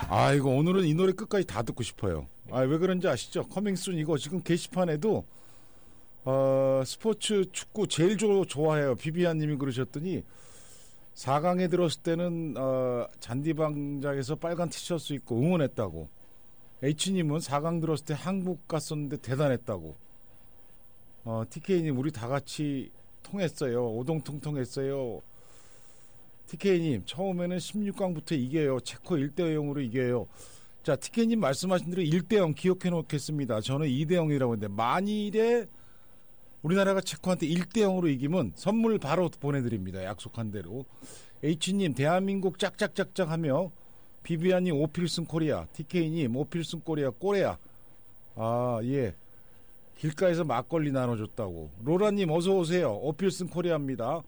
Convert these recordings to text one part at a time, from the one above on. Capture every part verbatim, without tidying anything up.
아, 이거 오늘은 이 노래 끝까지 다 듣고 싶어요. 아, 왜 그런지 아시죠? 커밍순 이거 지금 게시판에도 어, 스포츠 축구 제일 조, 좋아해요. 비비안 님이 그러셨더니 사 강에 들었을 때는 어, 잔디광장에서 빨간 티셔츠 입고 응원했다고. H님은 사 강 들었을 때 한국 갔었는데 대단했다고. 어, 티케이님 우리 다 같이 통했어요. 오동통통했어요. 티케이님 처음에는 십육 강부터 이겨요. 체코 일 대 영으로 이겨요. 자, 티케이님 말씀하신 대로 일 대 영 기억해 놓겠습니다. 저는 이 대 영이라고 했는데 만일에 우리나라가 체코한테 일 대 영으로 이기면 선물 바로 보내드립니다. 약속한 대로. H님 대한민국 짝짝짝짝 하며 비비안님 오필승 코리아, 티케이님 오필승 코리아 꼬레야. 아, 예. 길가에서 막걸리 나눠줬다고. 로라님 어서 오세요. 오필승 코리아입니다.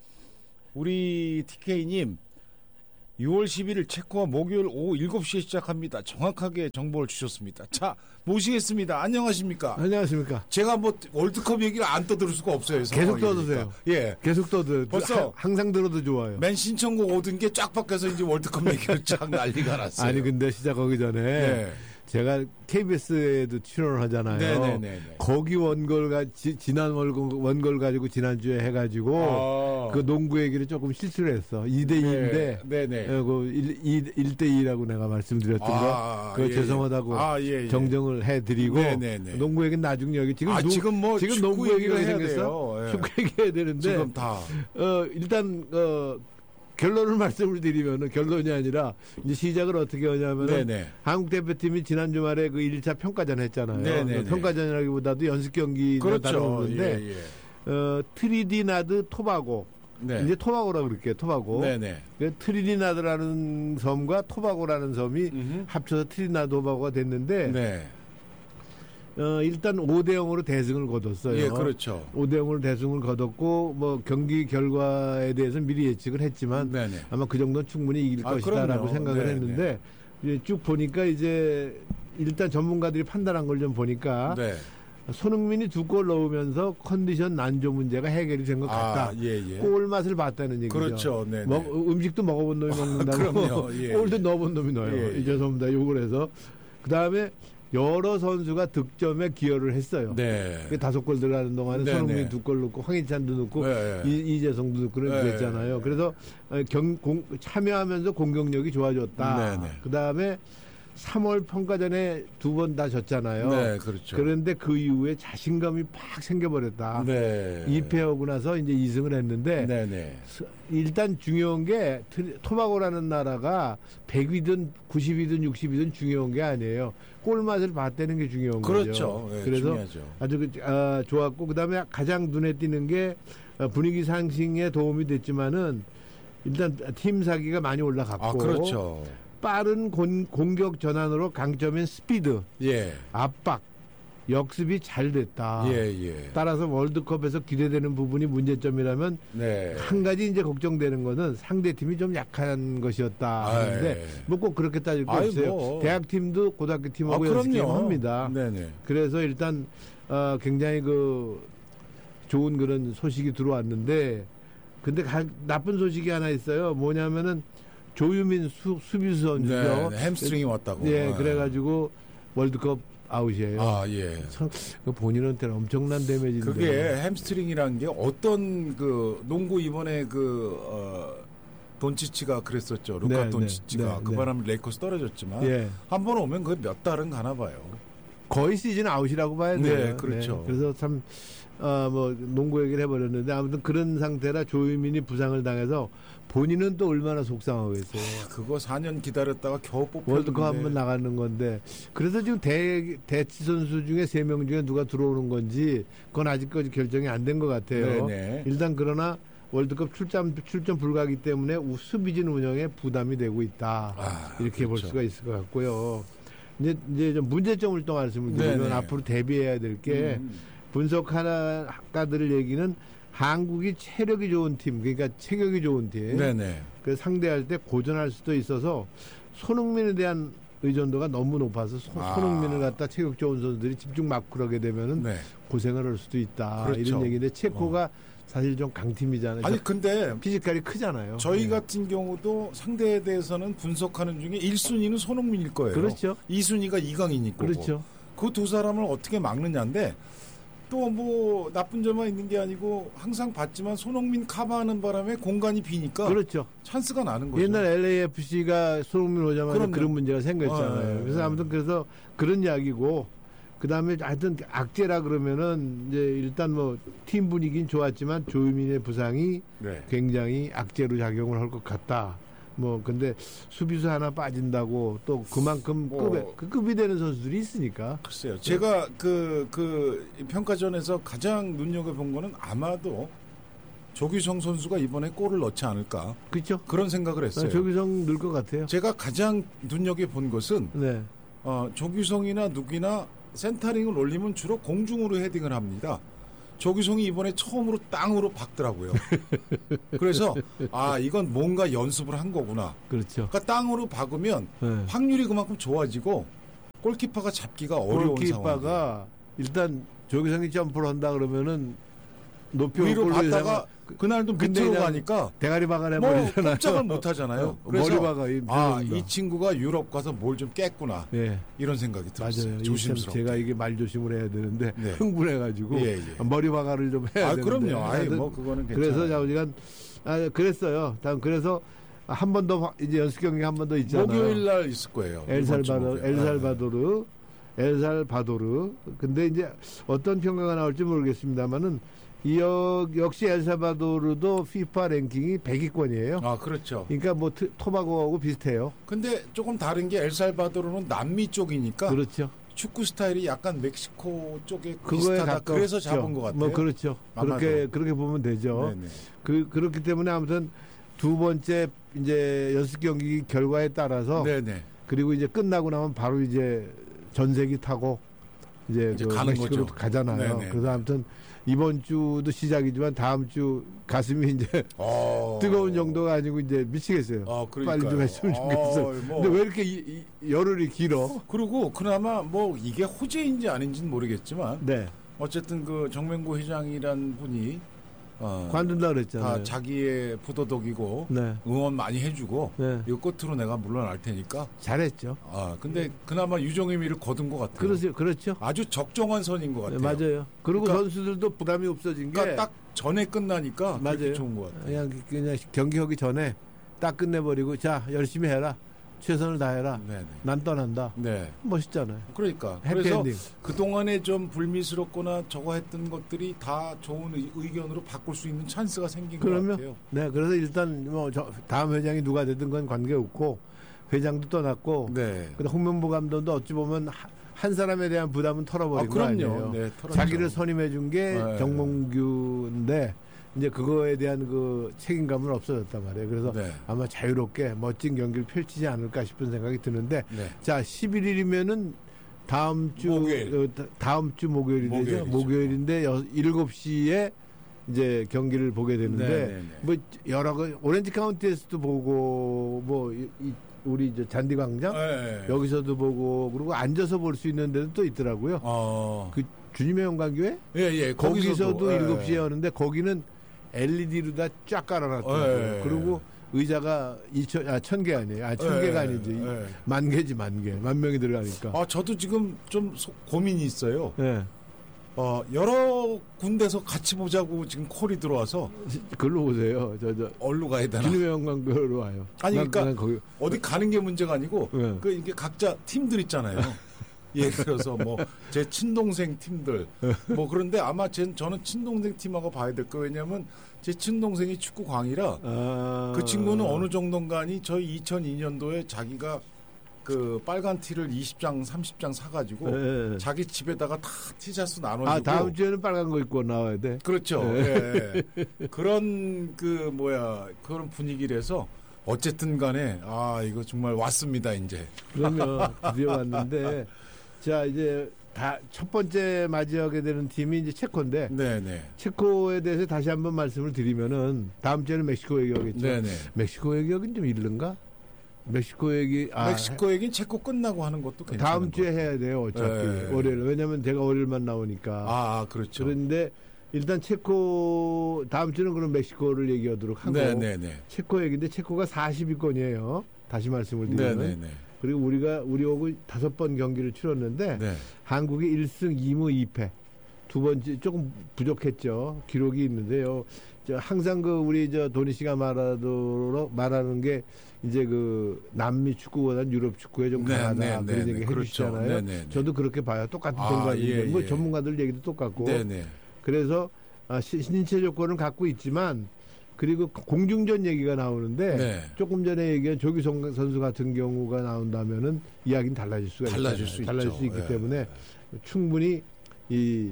우리 티케이님 유월 십일일 체코와 목요일 오후 일곱 시에 시작합니다. 정확하게 정보를 주셨습니다. 자, 모시겠습니다. 안녕하십니까? 안녕하십니까? 제가 뭐 월드컵 얘기를 안 떠들을 수가 없어요. 계속 떠드세요. 예, 계속 떠드. 벌써 하, 항상 들어도 좋아요. 맨 신청곡 오든 게 쫙 바뀌어서 이제 월드컵 얘기를 쫙 난리가 났어요. 아니 근데 시작하기 전에 예. 제가 케이비에스에도 출연을 하잖아요. 네네네. 거기 원걸 가 지, 지난 원걸, 원걸 가지고 지난주에 해가지고 아. 그 농구 얘기를 조금 실수를 했어. 이 대 이인데 네. 네네. 그 일 대 이라고 내가 말씀드렸던 아. 거. 그 예. 죄송하다고 아, 예, 예. 정정을 해드리고 네네네. 농구 얘기는 나중 여기 지금 아, 누, 지금 뭐 지금 농구 얘기가 생겼어. 예. 축구 얘기해야 되는데 지금 다 어, 일단 어. 결론을 말씀을 드리면은 결론이 아니라 이제 시작을 어떻게 하냐면은 네네. 한국 대표팀이 지난 주말에 그 일 차 평가전 했잖아요. 평가전이라기보다도 연습 경기 그렇죠. 다루는데 예, 예. 어, 트리디나드 토바고 네. 이제 토바고라고 그럴게요. 토바고. 네네. 그 트리디나드라는 섬과 토바고라는 섬이 음흠. 합쳐서 트리디나드 토바고가 됐는데 네. 어, 일단 오 대 영으로 대승을 거뒀어요. 예, 그렇죠. 오 대 영으로 대승을 거뒀고, 뭐, 경기 결과에 대해서는 미리 예측을 했지만, 네네. 아마 그 정도는 충분히 이길 아, 것이다라고 생각을 네네. 했는데, 이제 쭉 보니까 이제, 일단 전문가들이 판단한 걸 좀 보니까, 네. 손흥민이 두 골 넣으면서 컨디션 난조 문제가 해결이 된 것 같다. 아, 예, 예. 골 맛을 봤다는 얘기죠. 그렇죠. 네네. 먹, 음식도 먹어본 놈이 먹는다고. 그럼요. 예, 골도 예. 넣어본 놈이 넣어요. 예, 예. 이 죄송합니다. 욕을 해서. 그 다음에, 여러 선수가 득점에 기여를 했어요. 네. 그 다섯 골 들어가는 동안에 네, 손흥민 네. 두 골 넣고 황희찬도 넣고 네, 네. 이, 이재성도 넣고 그랬잖아요. 네, 그래서 경, 공, 참여하면서 공격력이 좋아졌다. 네, 네. 그다음에 삼월 평가전에 두 번 다 졌잖아요. 네, 그렇죠. 그런데 그 이후에 자신감이 팍 생겨버렸다. 네. 이 패하고 나서 이제 이 승을 했는데 네, 네. 일단 중요한 게 토바고라는 나라가 백이든 구십이든 육십이든 중요한 게 아니에요. 골맛을 봤다는 게 중요한 그렇죠. 거죠. 네, 그래서 중요하죠. 아주 어, 좋았고 그다음에 가장 눈에 띄는 게 분위기 상승에 도움이 됐지만은 일단 팀 사기가 많이 올라갔고 아, 그렇죠. 빠른 공, 공격 전환으로 강점인 스피드, 예. 압박, 역습이 잘 됐다. 예, 예. 따라서 월드컵에서 기대되는 부분이 문제점이라면 네. 한 가지 이제 걱정되는 것은 상대 팀이 좀 약한 것이었다 하는데 뭐 꼭 그렇게 따질 거 없어요. 뭐. 대학 팀도 고등학교 팀하고 아, 연습 게임 합니다. 네네. 그래서 일단 어, 굉장히 그 좋은 그런 소식이 들어왔는데 근데 가, 나쁜 소식이 하나 있어요. 뭐냐면은 조유민 수, 수비수 선수죠. 네, 네, 햄스트링이 왔다고. 예, 네, 그래가지고 월드컵 아웃이에요. 아, 예. 참, 본인한테는 엄청난 데미지인데. 그게 햄스트링이라는 게 어떤 그 농구 이번에 그 어, 돈치치가 그랬었죠. 루카 네, 돈치치가 네, 네, 그 바람에 네. 레이커스 떨어졌지만 예. 한 번 오면 그 몇 달은 가나 봐요. 거의 시즌 아웃이라고 봐야 돼요. 네, 그렇죠. 네, 그래서 참. 어, 뭐, 농구 얘기를 해버렸는데, 아무튼 그런 상태라 조유민이 부상을 당해서 본인은 또 얼마나 속상하겠어요. 아, 그거 사 년 기다렸다가 겨우 뽑혔는데. 월드컵 한번 나가는 건데. 그래서 지금 대, 대치 선수 중에 세 명 중에 누가 들어오는 건지, 그건 아직까지 결정이 안 된 것 같아요. 네네. 일단 그러나 월드컵 출전, 출전 불가하기 때문에 수비진 운영에 부담이 되고 있다. 아, 이렇게 그렇죠. 볼 수가 있을 것 같고요. 이제, 이제 좀 문제점을 또 말씀을 드리면 앞으로 대비해야 될 게, 음. 분석학가들 얘기는 한국이 체력이 좋은 팀, 그러니까 체격이 좋은 팀, 네네. 그 상대할 때 고전할 수도 있어서 손흥민에 대한 의존도가 너무 높아서 소, 아. 손흥민을 갖다 체격 좋은 선수들이 집중 막 그러게 되면은 네. 고생을 할 수도 있다. 그렇죠. 이런 얘기인데 체코가 어. 사실 좀 강팀이잖아요. 아니 근데 피지컬이 크잖아요. 저희 네. 같은 경우도 상대에 대해서는 분석하는 중에 일 순위는 손흥민일 거예요. 그렇죠. 이 순위가 이강인일 거고. 그렇죠. 그 두 사람을 어떻게 막느냐인데 또 뭐 나쁜 점만 있는 게 아니고 항상 봤지만 손흥민 커버하는 바람에 공간이 비니까 그렇죠. 찬스가 나는 거죠. 옛날 엘에이에프씨가 손흥민 오자마자 그럼요. 그런 문제가 생겼잖아요. 아, 그래서 아무튼 그래서 그런 이야기고 그다음에 하여튼 악재라 그러면은 이제 일단 뭐 팀 분위기는 좋았지만 조유민의 부상이 네. 굉장히 악재로 작용을 할 것 같다. 뭐 근데 수비수 하나 빠진다고 또 그만큼 뭐, 급에 그 급이 되는 선수들이 있으니까. 글쎄요. 제가 그, 그 평가전에서 가장 눈여겨본 거는 아마도 조규성 선수가 이번에 골을 넣지 않을까. 그렇죠. 그런 생각을 했어요. 조규성 늘 것 같아요. 제가 가장 눈여겨본 것은 네. 어, 조규성이나 누구나 센터링을 올리면 주로 공중으로 헤딩을 합니다. 조규성이 이번에 처음으로 땅으로 박더라고요. 그래서 아 이건 뭔가 연습을 한 거구나. 그렇죠. 그러니까 땅으로 박으면 네. 확률이 그만큼 좋아지고 골키퍼가 잡기가 어려운 골키퍼가 상황이에요. 일단 조규성이 점프를 한다 그러면은 높이 위로 골로 봤다가 그날도 밑으로 그냥 가니까 대가리 박아내 뭐 버리잖아요. 꼼짝을 못 하잖아요. 그래서 머리 박아. 아, 이 친구가 유럽 가서 뭘 좀 깼구나. 예. 이런 생각이 들었어요. 맞아요. 조심스럽게. 제가 이게 말 조심을 해야 되는데 네. 흥분해가지고 예, 예. 머리 박아를 좀 해야 아, 되는데. 그럼요. 아이, 뭐 그거는 괜찮아요. 그래서 자우지간 아, 그랬어요. 다음 그래서 한 번 더 이제 연습 경기 한 번 더 있잖아요. 목요일 날 있을 거예요. 엘살바도 엘살바도르 엘살바도르. 근데 이제 어떤 평가가 나올지 모르겠습니다만은 이 역시 엘살바도르도 피파 랭킹이 백 위권이에요. 아, 그렇죠. 그러니까 뭐 토바고하고 비슷해요. 근데 조금 다른 게 엘살바도르는 남미 쪽이니까 그렇죠. 축구 스타일이 약간 멕시코 쪽에 그거에 비슷하다. 가깝죠. 그래서 잡은 것 같아요. 뭐 그렇죠. 아마도. 그렇게 그렇게 보면 되죠. 네네. 그 그렇기 때문에 아무튼 두 번째 이제 연습 경기 결과에 따라서 네네. 그리고 이제 끝나고 나면 바로 이제 전세기 타고 이제, 이제 그 가는 멕시코로 거죠. 가잖아요. 네네. 그래서 아무튼 이번 주도 시작이지만 다음 주 가슴이 이제 어... 뜨거운 정도가 아니고 이제 미치겠어요. 어, 빨리 좀 했으면 좋겠어. 어, 뭐. 근데 왜 이렇게 이, 이, 열흘이 길어? 그리고 그나마 뭐 이게 호재인지 아닌지는 모르겠지만 네. 어쨌든 그 정맹구 회장이란 분이 어, 관둔다 그랬잖아요. 다 자기의 부도덕이고 네. 응원 많이 해주고 네. 이거 끝으로 내가 물러날 테니까. 잘했죠. 아 근데 그나마 유종의 미를 거둔 것 같아요. 그렇죠. 그렇죠. 아주 적정한 선인 것 같아요. 네, 맞아요. 그리고 그러니까, 선수들도 부담이 없어진 게 그러니까 딱 전에 끝나니까 맞아요. 그렇게 좋은 것 같아요. 그냥 그냥 경기 하기 전에 딱 끝내버리고 자 열심히 해라. 최선을 다해라. 네네. 난 떠난다. 네. 멋있잖아요. 그러니까 그래서 해피엔딩. 그동안에 좀 불미스럽거나 저거 했던 것들이 다 좋은 의견으로 바꿀 수 있는 찬스가 생긴 그러면, 것 같아요. 네, 그래서 일단 뭐 저 다음 회장이 누가 되든 건 관계없고 회장도 떠났고 네. 근데 홍명보 감독도 어찌 보면 하, 한 사람에 대한 부담은 털어버린 아, 거 그럼요. 아니에요. 네, 털었죠. 자기를 선임해 준 게 네. 정몽규인데 이제 그거에 대한 그 책임감은 없어졌단 말이에요. 그래서 네. 아마 자유롭게 멋진 경기를 펼치지 않을까 싶은 생각이 드는데 네. 자 십일 일이면은 다음 주 목요일. 어, 다음 주 목요일이 되죠. 목요일이죠. 목요일인데 일곱 시에 이제 경기를 보게 되는데 네, 네, 네. 뭐 여러 거 오렌지 카운티에서도 보고 뭐 이, 이, 우리 저 잔디 광장 네. 여기서도 보고 그리고 앉아서 볼 수 있는 데도 또 있더라고요. 어. 그 주님의 영광교회 예, 예. 거기서도 예. 일곱 시에 하는데 거기는 엘이디로 다 쫙 깔아놨더라고요. 예. 그리고 의자가 이천 아 천 개 아니에요. 아 천 예. 개가 아니지 예. 만 개지 만 개. 만 명이 들어가니까. 아, 저도 지금 좀 소, 고민이 있어요. 예. 어, 여러 군데서 같이 보자고 지금 콜이 들어와서 글로 오세요. 저 저 어디로 가야 되나? 주님의 영광교회로 와요. 아니, 난- 그러니까 난 거기 어디 가는 게 문제가 아니고 예. 그 이게 각자 팀들 있잖아요. 예를 들어서 뭐 제 친동생 팀들 뭐 그런데 아마 제, 저는 친동생 팀하고 봐야 될 거 왜냐면 제 친동생이 축구 광이라 아... 그 친구는 어느 정도인가니 저희 이천이 년도에 자기가 그 빨간 티를 이십 장 삼십 장 사가지고 예, 예. 자기 집에다가 다 티셔츠 나눠주고 아 다음 주에는 빨간 거 입고 나와야 돼. 그렇죠. 예. 예. 그런 그 뭐야 그런 분위기라서 어쨌든 간에 아 이거 정말 왔습니다 이제. 그러면 드디어 왔는데 자 이제 다 첫 번째 맞이하게 되는 팀이 이제 체코인데 네네. 체코에 대해서 다시 한번 말씀을 드리면은 다음 주에는 멕시코 얘기하겠죠. 네네. 멕시코 얘기하긴 좀 이른가? 멕시코 얘기 아, 멕시코 얘기는 체코 끝나고 하는 것도 괜찮은 다음 주에 것 같아요. 해야 돼요 어차피 네. 월요일 왜냐면 제가 월요일만 나오니까. 아, 아 그렇죠. 그런데 일단 체코 다음 주는 그럼 멕시코를 얘기하도록 하고 네네네. 체코 얘기인데 체코가 사십 위권이에요. 다시 말씀을 드리면. 네네네. 그리고 우리가 우리하고 다섯 번 경기를 치렀는데 네. 한국이 일 승 이 무 이 패. 두 번째 조금 부족했죠. 기록이 있는데요. 저 항상 그 우리 저 도니 씨가 말하도록 말하는 게 이제 그 남미 축구보다는 유럽 축구에 좀 네, 강하다 네, 그런 네, 얘기 그렇죠. 해주시잖아요. 네, 네, 네. 저도 그렇게 봐요. 똑같은 아, 생각인데 예, 뭐 예. 전문가들 얘기도 똑같고. 네, 네. 그래서 아, 신체 조건은 갖고 있지만 그리고 공중전 얘기가 나오는데 네. 조금 전에 얘기한 조규성 선수 같은 경우가 나온다면은 이야기는 달라질 수가 달라질 수 달라질 있죠. 수 있기 네. 때문에 충분히 이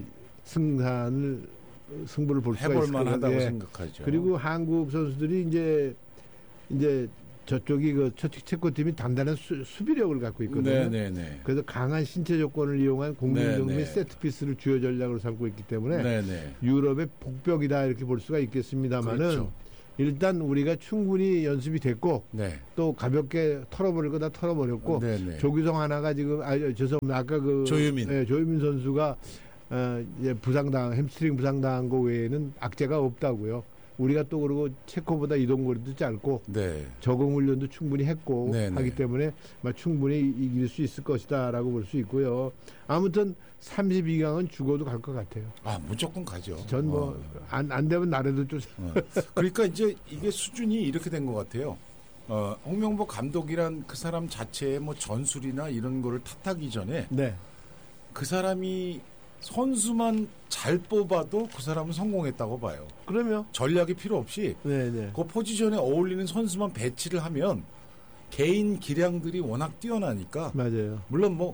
승산을 승부를 볼 수가 있을 만하다고 예. 생각하죠. 그리고 한국 선수들이 이제 이제 저쪽이 그 체코 팀이 단단한 수, 수비력을 갖고 있거든요. 네네네. 그래서 강한 신체 조건을 이용한 공중전 및 세트 피스를 주요 전략으로 삼고 있기 때문에 네네. 유럽의 복벽이다 이렇게 볼 수가 있겠습니다만은 그렇죠. 일단 우리가 충분히 연습이 됐고 네. 또 가볍게 털어버릴 거 다 털어버렸고 네네. 조규성 하나가 지금 아 죄송합니다 아까 그 조유민 네, 조유민 선수가 어, 이제 부상당 햄스트링 부상당한 거 외에는 악재가 없다고요. 우리가 또 그러고 체코보다 이동거리도 짧고 네. 적응 훈련도 충분히 했고 네네. 하기 때문에 충분히 이길 수 있을 것이다라고 볼 수 있고요. 아무튼 삼십이 강은 죽어도 갈 것 같아요. 아 무조건 가죠. 전 뭐 안 안 되면 나라도 좀. 어. 그러니까 이제 이게 수준이 이렇게 된 것 같아요. 어, 홍명보 감독이란 그 사람 자체의 뭐 전술이나 이런 거를 탓하기 전에 네. 그 사람이 선수만 잘 뽑아도 그 사람은 성공했다고 봐요. 그러면 전략이 필요 없이 네네. 그 포지션에 어울리는 선수만 배치를 하면 개인 기량들이 워낙 뛰어나니까 맞아요. 물론 뭐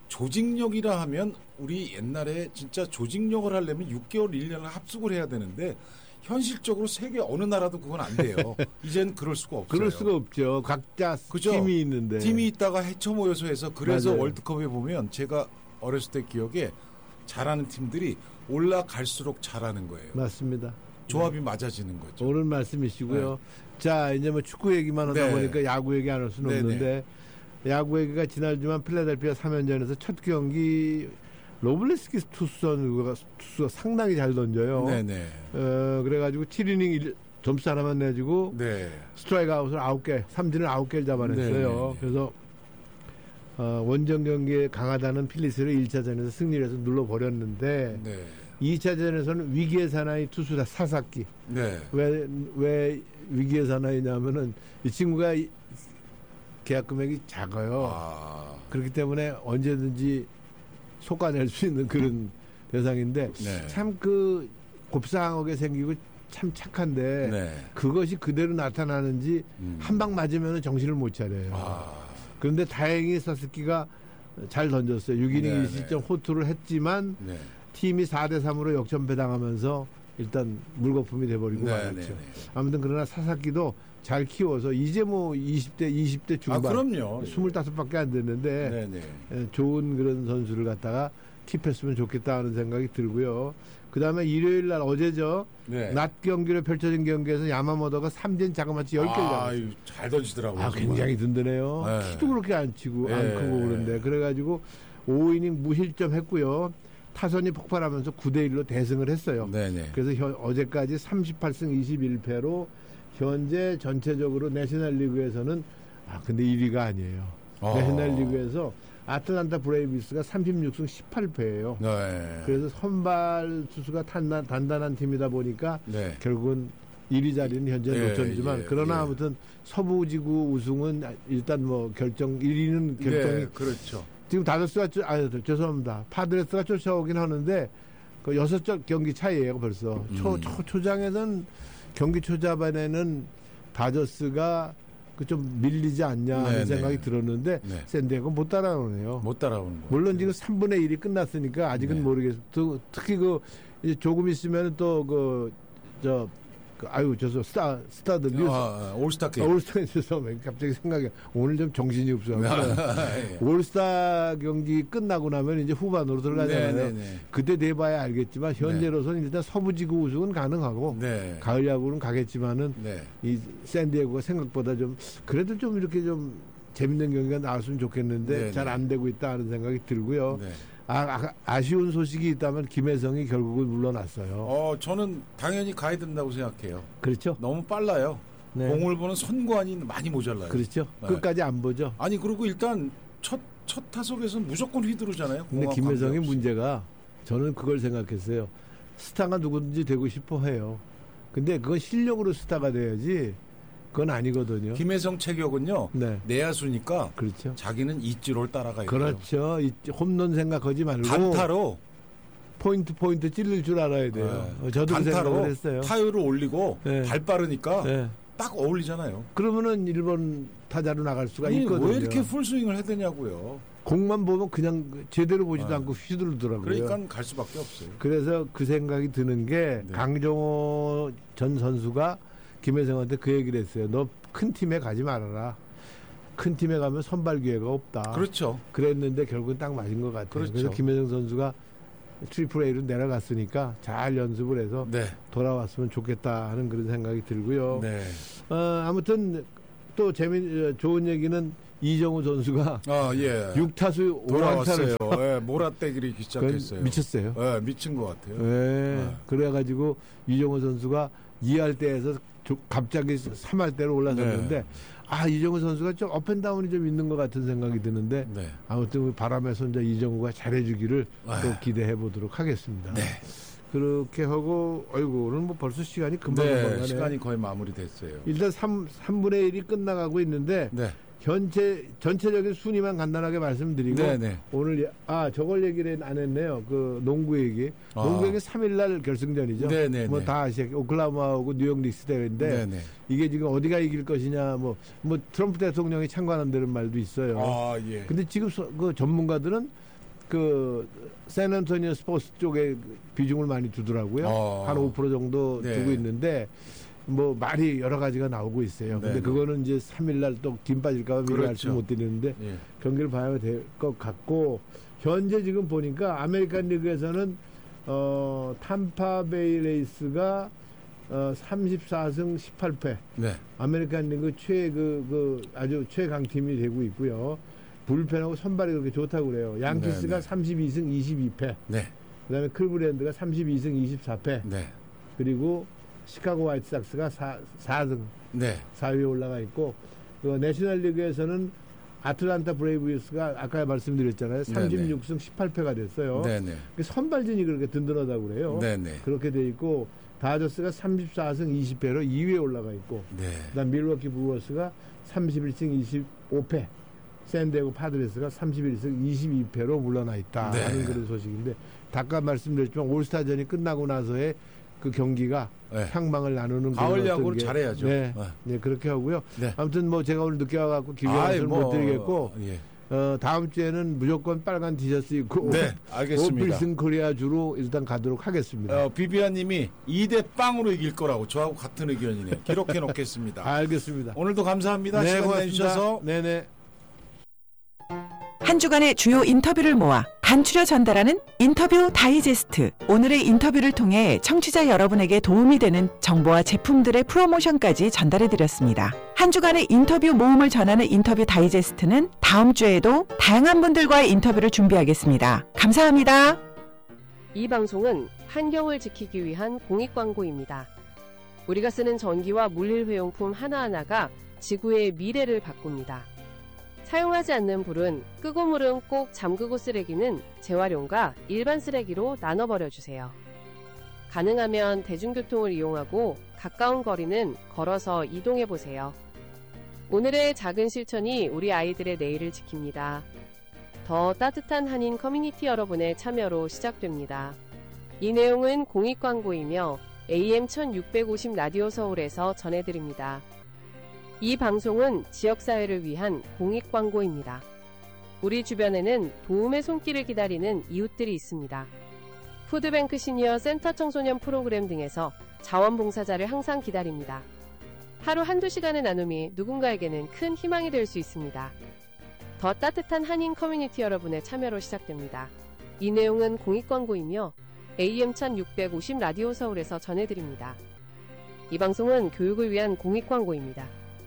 조직력이라 하면 우리 옛날에 진짜 조직력을 하려면 육 개월, 일 년을 합숙을 해야 되는데 현실적으로 세계 어느 나라도 그건 안 돼요. 이젠 그럴 수가 없어요. 그럴 수가 없죠. 각자 그죠? 팀이 있는데. 팀이 있다가 헤쳐 모여서 해서 그래서 맞아요. 월드컵에 보면 제가 어렸을 때 기억에 잘하는 팀들이 올라갈수록 잘하는 거예요. 맞습니다. 조합이 네. 맞아지는 거죠. 옳은 말씀이시고요. 네. 자, 이제 뭐 축구 얘기만 하다 네. 보니까 야구 얘기 안 할 수는 네, 없는데 네. 야구 얘기가 지난 주만 필라델피아 삼 연전에서 첫 경기 로블레스키 투수 선수가, 투수가 상당히 잘 던져요. 네네. 어, 그래가지고 칠 이닝 일, 점수 하나만 내주고 네. 스트라이크 아웃을 아홉 개, 삼진을 아홉 개를 잡아냈어요. 네네. 그래서 어, 원정 경기에 강하다는 필리스를 일 차전에서 승리를 해서 눌러버렸는데 네. 이 차전에서는 위기의 사나이 투수다 사사키. 네. 왜, 왜 위기의 사나이냐면은 이 친구가 계약 금액이 작아요. 아. 그렇기 때문에 언제든지 속아낼 수 있는 그런 대상인데 네. 참 그 곱상하게 생기고 참 착한데 네. 그것이 그대로 나타나는지 음. 한 방 맞으면 정신을 못 차려요. 아. 그런데 다행히 사스키가 잘 던졌어요. 육 이닝 일 실점 호투를 했지만 네. 팀이 사 대 삼으로 역전패당하면서 일단 물거품이 돼버리고 네, 말았죠. 네, 네. 아무튼 그러나 사사키도 잘 키워서 이제 뭐 이십 대 이십 대 중반 아, 그럼요. 스물다섯밖에 안 됐는데 네, 네. 좋은 그런 선수를 갖다가 킵했으면 좋겠다 하는 생각이 들고요. 그 다음에 일요일 날 어제죠. 네. 낮 경기로 펼쳐진 경기에서 야마모토가 삼진 자그마치 열 개를 아, 잡았어요. 잘 던지더라고요. 아, 굉장히 든든해요. 네. 키도 그렇게 안 치고, 네. 안 크고 그런데. 그래가지고 오 이닝 무실점 했고요. 타선이 폭발하면서 구 대 일로 대승을 했어요. 네네. 그래서 현, 어제까지 삼십팔 승 이십일 패로 현재 전체적으로 내셔널리그에서는 아, 근데 일 위가 아니에요. 어. 내셔널리그에서 아틀란타 브레이비스가 삼십육 승 십팔 패예요. 네. 그래서 선발 투수가 단단, 단단한 팀이다 보니까 네. 결국은 일 위 자리는 현재 네, 놓쳤지만 예, 그러나 예. 아무튼 서부지구 우승은 일단 뭐 결정 일 위는 결정이 네, 그렇죠. 지금 다저스가 아 죄송합니다. 파드레스가 쫓아오긴 하는데 그 여섯 점 경기 차이예요 벌써. 초, 음. 초 초장에는 경기 초자반에는 다저스가 그 좀 밀리지 않냐 하는 네, 생각이 네. 들었는데 네. 샌디에고 못 따라오네요. 못 따라오는 거예요. 물론 지금 삼분의 일이 끝났으니까 아직은 네. 모르겠어요. 특히 그 이제 조금 있으면 또 그 저 그 아유 저서 스타 스타들 뉴스 아, 올스타 게임 올스타 뉴스 갑자기 생각이 오늘 좀 정신이 없어요. 예. 올스타 경기 끝나고 나면 이제 후반으로 들어가잖아요. 네, 네, 네. 그때 돼봐야 알겠지만 현재로서는 네. 일단 서부지구 우승은 가능하고 네. 가을 야구는 가겠지만은 네. 이 샌디에고가 생각보다 좀 그래도 좀 이렇게 좀 재밌는 경기가 나왔으면 좋겠는데 잘 안 되고 있다 하는 생각이 들고요. 네. 아, 아, 아쉬운 소식이 있다면 김혜성이 결국은 물러났어요. 어, 저는 당연히 가야 된다고 생각해요. 그렇죠. 너무 빨라요. 네. 공을 보는 선관이 많이 모자라요. 그렇죠. 네. 끝까지 안 보죠. 아니 그리고 일단 첫, 첫 타석에서는 무조건 휘두르잖아요. 근데 김혜성의 문제가 저는 그걸 생각했어요. 스타가 누구든지 되고 싶어 해요. 근데 그건 실력으로 스타가 돼야지 그건 아니거든요. 김혜성 체격은요. 네. 내야수니까 그렇죠. 자기는 이지로를 따라가야 돼요. 그렇죠. 홈런 생각하지 말고 단타로 포인트 포인트 찔릴 줄 알아야 돼요. 네. 저도 그 생각을 했어요. 타율을 올리고 네. 발 빠르니까 네. 딱 어울리잖아요. 그러면은 일 번 타자로 나갈 수가 아니, 있거든요. 왜 이렇게 풀스윙을 해야 되냐고요. 공만 보면 그냥 제대로 보지도 네. 않고 휘두르더라고요. 그러니까 갈 수밖에 없어요. 그래서 그 생각이 드는 게 네. 강정호 전 선수가 김혜성한테 그 얘기를 했어요. 너 큰 팀에 가지 말아라. 큰 팀에 가면 선발 기회가 없다. 그렇죠. 그랬는데 결국은 딱 맞은 것 같아요. 그렇죠. 그래서 김혜성 선수가 트리플 A로 내려갔으니까 잘 연습을 해서 네. 돌아왔으면 좋겠다 하는 그런 생각이 들고요. 네. 어, 아무튼 또 재미 좋은 얘기는 이정우 선수가 아, 예. 육 타수 돌아왔어요. 예, 몰아떼기를 시작했어요. 미쳤어요. 예, 미친 것 같아요. 예, 예. 그래가지고 이정우 선수가 이 할 때에서 갑자기 삼 할 때로 올라섰는데 네. 아 이정우 선수가 좀 업앤다운이 좀 있는 것 같은 생각이 드는데 네. 아무튼 바람의 손자 이정우가 잘해주기를 아. 또 기대해 보도록 하겠습니다. 네. 그렇게 하고 어이구 오늘 뭐 벌써 시간이 금방 네, 금방 가네. 시간이 거의 마무리됐어요. 일단 삼, 삼분의 일이 끝나가고 있는데 네. 전체 전체적인 순위만 간단하게 말씀드리고 네네. 오늘 아 저걸 얘기를 안 했네요. 그 농구 얘기. 아. 농구 얘기 삼 일 날 결승전이죠. 뭐 다 아시아 오클라호마하고 뉴욕 닉스 대회인데 네네. 이게 지금 어디가 이길 것이냐 뭐 뭐 트럼프 대통령이 참관한다는 말도 있어요. 아, 예. 근데 지금 소, 그 전문가들은 그 샌안토니오 스포츠 쪽에 비중을 많이 두더라고요. 아. 한 오 퍼센트 정도 네. 두고 있는데 뭐 말이 여러 가지가 나오고 있어요. 근데 네네. 그거는 이제 삼 일 날 또 김 빠질까 봐 미리 그렇죠. 말씀 못 드리는데 예. 경기를 봐야 될 것 같고 현재 지금 보니까 아메리칸 리그에서는 어 탐파베이 레이스가 어 삼십사 승 십팔 패. 네. 아메리칸 리그 최 그 그 아주 최강 팀이 되고 있고요. 불펜하고 선발이 그렇게 좋다고 그래요. 양키스가 네네. 삼십이 승 이십이 패. 네. 그다음에 클브랜드가 삼십이 승 이십사 패. 네. 그리고 시카고 화이트삭스가 사 승 네. 사 위에 올라가 있고 그 내셔널리그에서는 아틀란타 브레이브스가 아까 말씀드렸잖아요. 삼십육 승 십팔 패가 됐어요. 네네. 선발진이 그렇게 든든하다고 그래요. 네네. 그렇게 돼 있고 다저스가 삼십사 승 이십 패로 이 위에 올라가 있고 네. 그다음 밀워키 브루어스가 삼십일 승 이십오 패 샌디에고 파드레스가 삼십일 승 이십이 패로 물러나 있다 네. 하는 그런 소식인데 아까 말씀드렸지만 올스타전이 끝나고 나서의 그 경기가 네. 향방을 나누는 가을 야구를 잘해야죠. 네, 네. 네 그렇게 하고요. 네. 아무튼 뭐 제가 오늘 늦게 와갖고 기회를 뭐, 못 드리겠고 예. 어, 다음 주에는 무조건 빨간 티셔츠 입고 네, 알겠습니다. 오필슨 코리아주로 일단 가도록 하겠습니다. 어, 비비안님이 이 대 빵으로 이길 거라고 저하고 같은 의견이네요. 기록해 놓겠습니다. 알겠습니다. 오늘도 감사합니다. 네, 시간 고맙습니다. 내주셔서. 네네. 한 주간의 주요 인터뷰를 모아 간추려 전달하는 인터뷰 다이제스트. 오늘의 인터뷰를 통해 청취자 여러분에게 도움이 되는 정보와 제품들의 프로모션까지 전달해드렸습니다. 한 주간의 인터뷰 모음을 전하는 인터뷰 다이제스트는 다음 주에도 다양한 분들과의 인터뷰를 준비하겠습니다. 감사합니다. 이 방송은 환경을 지키기 위한 공익광고입니다. 우리가 쓰는 전기와 물일회용품 하나하나가 지구의 미래를 바꿉니다. 사용하지 않는 불은 끄고 물은 꼭 잠그고 쓰레기는 재활용과 일반 쓰레기로 나눠버려주세요. 가능하면 대중교통을 이용하고 가까운 거리는 걸어서 이동해보세요. 오늘의 작은 실천이 우리 아이들의 내일을 지킵니다. 더 따뜻한 한인 커뮤니티 여러분의 참여로 시작됩니다. 이 내용은 공익광고이며 에이엠 천육백오십 라디오 서울에서 전해드립니다. 이 방송은 지역사회를 위한 공익광고입니다. 우리 주변에는 도움의 손길을 기다리는 이웃들이 있습니다. 푸드뱅크 시니어 센터 청소년 프로그램 등에서 자원봉사자를 항상 기다립니다. 하루 한두 시간의 나눔이 누군가에게는 큰 희망이 될 수 있습니다. 더 따뜻한 한인 커뮤니티 여러분의 참여로 시작됩니다. 이 내용은 공익광고이며 에이엠 천육백오십 라디오 서울에서 전해드립니다. 이 방송은 교육을 위한 공익광고입니다.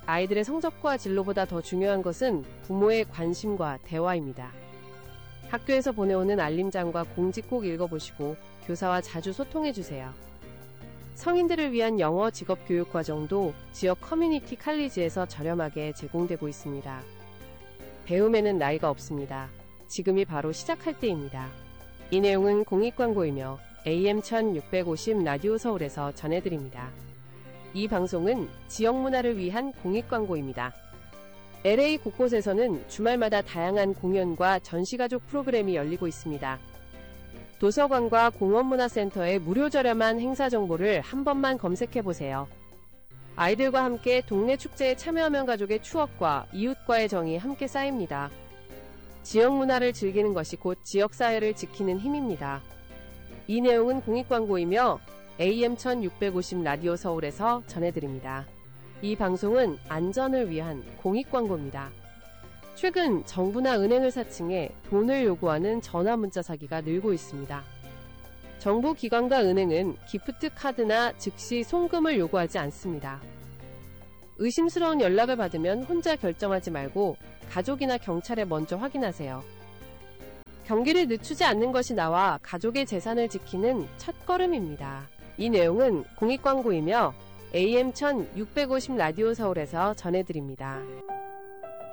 아이들의 성적과 진로보다 더 중요한 것은 부모의 관심과 대화입니다. 학교에서 보내오는 알림장과 공지 꼭 읽어보시고 교사와 자주 소통해주세요. 성인들을 위한 영어 직업교육 과정도 지역 커뮤니티 칼리지에서 저렴하게 제공되고 있습니다. 배움에는 나이가 없습니다. 지금이 바로 시작할 때입니다. 이 내용은 공익광고이며 에이엠 천육백오십 라디오 서울에서 전해드립니다. 이 방송은 지역 문화를 위한 공익광고입니다. 엘에이 곳곳에서는 주말마다 다양한 공연과 전시가족 프로그램이 열리고 있습니다. 도서관과 공원문화센터의 무료 저렴한 행사 정보를 한 번만 검색해보세요. 아이들과 함께 동네 축제에 참여하면 가족의 추억과 이웃과의 정이 함께 쌓입니다. 지역 문화를 즐기는 것이 곧 지역사회를 지키는 힘입니다. 이 내용은 공익광고이며 에이엠 천육백오십 라디오 서울에서 전해드립니다. 이 방송은 안전을 위한 공익광고입니다. 최근 정부나 은행을 사칭해 돈을 요구하는 전화문자 사기가 늘고 있습니다. 정부 기관과 은행은 기프트 카드나 즉시 송금을 요구하지 않습니다. 의심스러운 연락을 받으면 혼자 결정하지 말고 가족이나 경찰에 먼저 확인하세요. 경기를 늦추지 않는 것이 나와 가족의 재산을 지키는 첫걸음입니다. 이 내용은 공익광고이며 에이엠 천육백오십 라디오 서울에서 전해드립니다.